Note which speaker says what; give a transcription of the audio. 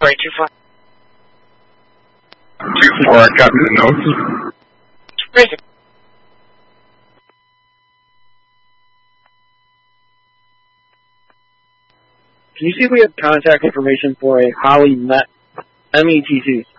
Speaker 1: Right, 2-4.
Speaker 2: 2-4, I got the notes.
Speaker 1: Raven.
Speaker 3: Can you see if we have contact information for a Holly MET2?